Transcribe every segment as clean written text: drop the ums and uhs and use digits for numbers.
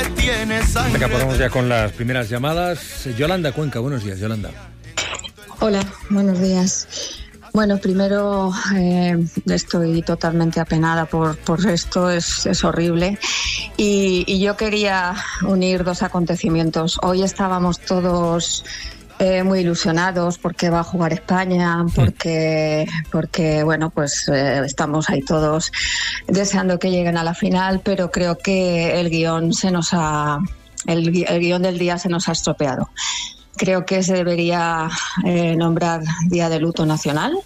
tiene sangre. Venga, pasamos ya con las primeras llamadas. Yolanda Cuenca, buenos días, Yolanda. Hola, buenos días. Bueno, primero estoy totalmente apenada por esto, es horrible. Y yo quería unir dos acontecimientos. Hoy estábamos todos muy ilusionados porque va a jugar España, porque bueno, pues estamos ahí todos deseando que lleguen a la final, pero creo que el guión el guión del día se nos ha estropeado. Creo que se debería nombrar Día de Luto Nacional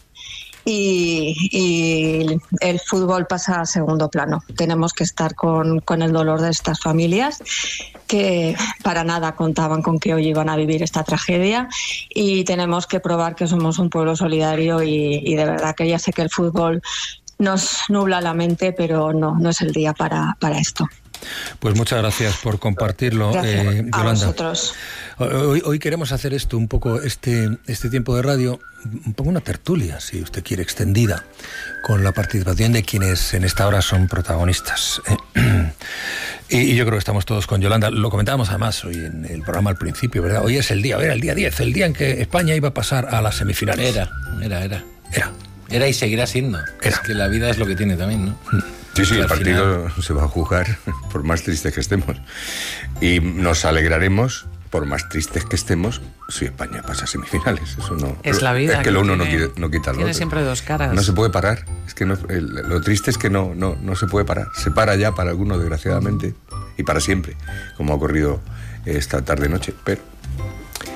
y el fútbol pasa a segundo plano. Tenemos que estar con el dolor de estas familias que para nada contaban con que hoy iban a vivir esta tragedia, y tenemos que probar que somos un pueblo solidario y de verdad que ya sé que el fútbol nos nubla la mente, pero no es el día para esto. Pues muchas gracias por compartirlo, Yolanda. A vosotros. Hoy queremos hacer esto, un poco este tiempo de radio, un poco una tertulia, si usted quiere, extendida, con la participación de quienes en esta hora son protagonistas. Y yo creo que estamos todos con Yolanda. Lo comentábamos además hoy en el programa al principio, ¿verdad? Hoy es el día 10, el día en que España iba a pasar a las semifinales. Era y seguirá siendo. Es que la vida es lo que tiene también, ¿no? Sí, el partido se va a jugar por más tristes que estemos. Y nos alegraremos, por más tristes que estemos, si España pasa a semifinales. Eso no es la vida. Es que lo uno no quita lo otro. Tiene siempre dos caras. No se puede parar. Es que lo triste es que no se puede parar. Se para ya para algunos, desgraciadamente, y para siempre, como ha ocurrido esta tarde-noche. Pero